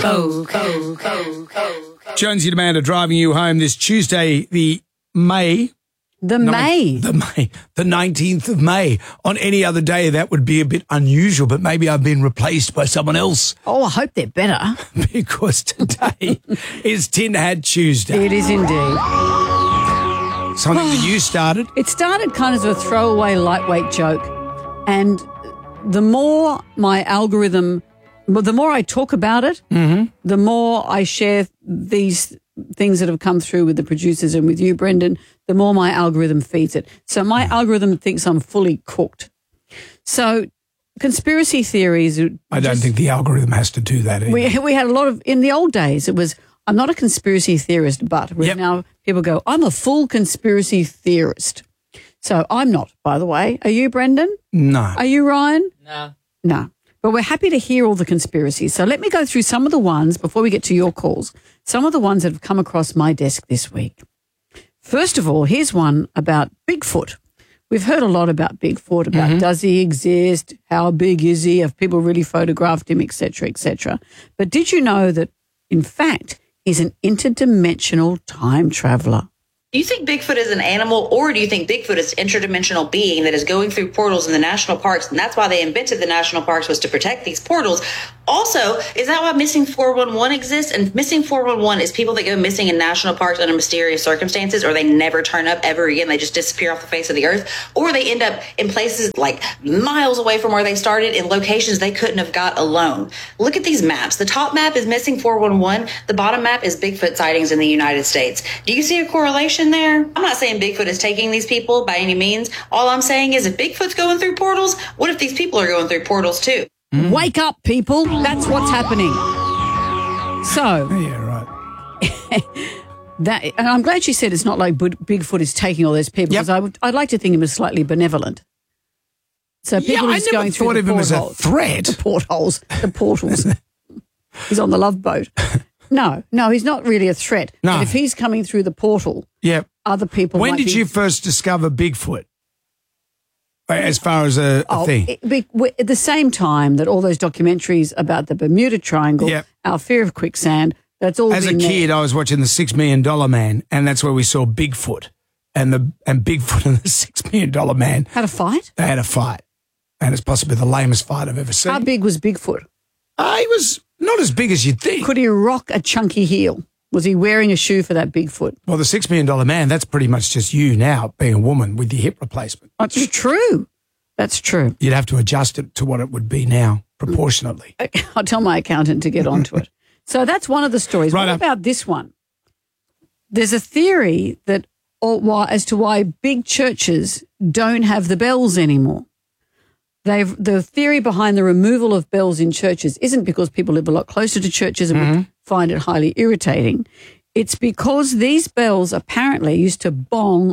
Jonesy and Amanda driving you home this Tuesday, the 19th of May. On any other day, that would be a bit unusual, but maybe I've been replaced by someone else. Oh, I hope they're better. Because today is Tin Hat Tuesday. It is indeed. Something that you started. It started kind of as a throwaway, lightweight joke. And the more my algorithm, the more I talk about it, the more I share these things that have come through with the producers and with you, Brendan, the more my algorithm feeds it. So my algorithm thinks I'm fully cooked. So conspiracy theories. I don't think the algorithm has to do that either. We had a lot of, in the old days, it was, I'm not a conspiracy theorist, but now people go, I'm a full conspiracy theorist. So I'm not, by the way. Are you, Brendan? No. Are you, Ryan? No. But we're happy to hear all the conspiracies. So let me go through some of the ones before we get to your calls, some of the ones that have come across my desk this week. First of all, here's one about Bigfoot. We've heard a lot about Bigfoot, about does he exist, how big is he, have people really photographed him, et cetera, et cetera. But did you know that, in fact, he's an interdimensional time traveler? Do you think Bigfoot is an animal, or do you think Bigfoot is an interdimensional being that is going through portals in the national parks, and that's why they invented the national parks, was to protect these portals? Also, is that why Missing 411 exists? And Missing 411 is people that go missing in national parks under mysterious circumstances, or they never turn up ever again. They just disappear off the face of the earth, or they end up in places like miles away from where they started, in locations they couldn't have got alone. Look at these maps. The top map is Missing 411. The bottom map is Bigfoot sightings in the United States. Do you see a correlation there? I'm not saying Bigfoot is taking these people by any means. All I'm saying is, if Bigfoot's going through portals, what if these people are going through portals too? Wake up, people. That's what's happening. So, and I'm glad you said it's not like Bigfoot is taking all those people, because I'd like to think of him as slightly benevolent. So people are just going through the portholes. I never thought of him as a threat. The portals. He's on the Love Boat. No, he's not really a threat. No. But if he's coming through the portal, other people When did you first discover Bigfoot? As far as a thing? At the same time that all those documentaries about the Bermuda Triangle, Our Fear of Quicksand, that's all As a kid, I was watching The $6 Million Man, and that's where we saw Bigfoot. And Bigfoot and the $6 Million Man had a fight? They had a fight. And it's possibly the lamest fight I've ever seen. How big was Bigfoot? He was not as big as you'd think. Could he rock a chunky heel? Was he wearing a shoe for that Bigfoot? Well, the $6 Million Man, that's pretty much just you now, being a woman with your hip replacement. That's true. That's true. You'd have to adjust it to what it would be now, proportionately. I'll tell my accountant to get onto it. So that's one of the stories. What about this one? There's a theory that as to why big churches don't have the bells anymore. The theory behind the removal of bells in churches isn't because people live a lot closer to churches and would find it highly irritating. It's because these bells apparently used to bong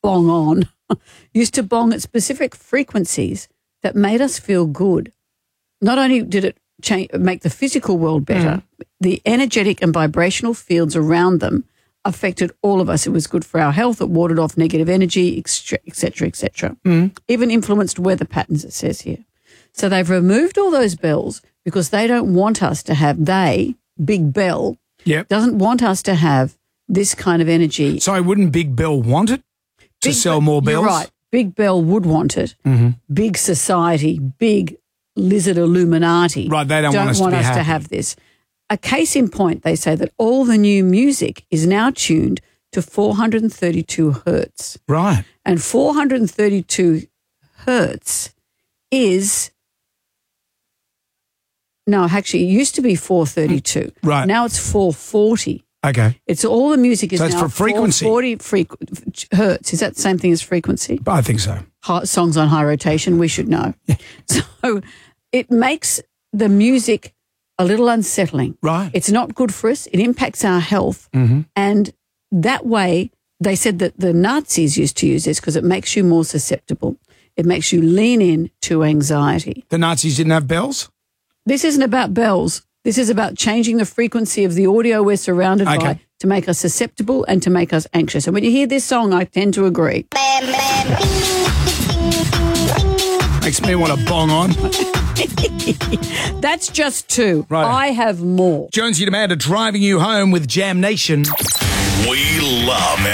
at specific frequencies that made us feel good. Not only did it make the physical world better, the energetic and vibrational fields around them affected all of us. It was good for our health. It warded off negative energy, et cetera, et cetera. Even influenced weather patterns, it says here. So they've removed all those bells because they don't want us to have, Big Bell, doesn't want us to have this kind of energy. So wouldn't Big Bell want it to sell more bells? You're right. Big Bell would want it. Big society, big lizard Illuminati. Right, they don't want us to have this. A case in point, they say that all the new music is now tuned to 432 hertz. Right. And 432 hertz is, no, actually, it used to be 432. Right. Now it's 440. Okay. It's all the music is so it's now for frequency. 440 hertz. Is that the same thing as frequency? I think so. Songs on high rotation, we should know. So it makes the music a little unsettling. Right. It's not good for us. It impacts our health. And that way, they said that the Nazis used to use this because it makes you more susceptible. It makes you lean in to anxiety. The Nazis didn't have bells? This isn't about bells. This is about changing the frequency of the audio we're surrounded by to make us susceptible and to make us anxious. And when you hear this song, I tend to agree. Makes me want to bong on. That's just two. Right. I have more. Jonesy and Amanda driving you home with Jam Nation. We love